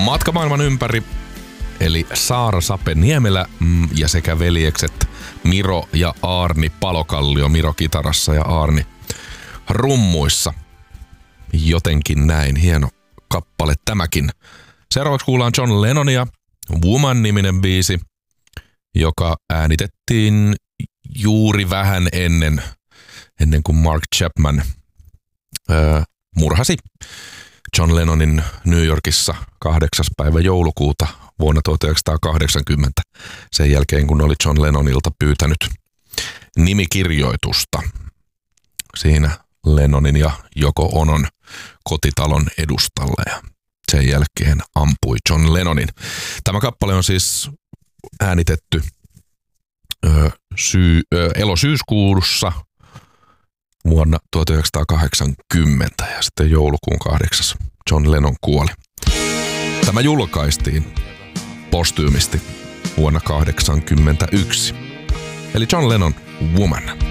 Matka maailman ympäri, eli Saara Sape-Niemelä ja sekä veljekset Miro ja Aarni Palokallio, Miro kitarassa ja Aarni rummuissa. Jotenkin näin, hieno kappale tämäkin. Seuraavaksi kuullaan John Lennonia, Woman-niminen biisi, joka äänitettiin juuri vähän ennen kuin Mark Chapman murhasi John Lennonin New Yorkissa 8. päivä joulukuuta vuonna 1980. Sen jälkeen, kun oli John Lennonilta pyytänyt nimikirjoitusta siinä Lennonin ja Yoko Onon kotitalon edustalla ja sen jälkeen ampui John Lennonin. Tämä kappale on siis äänitetty elosyyskuussa vuonna 1980 ja sitten joulukuun 8. John Lennon kuoli. Tämä julkaistiin postyymisti vuonna 1981. Eli John Lennon, Woman.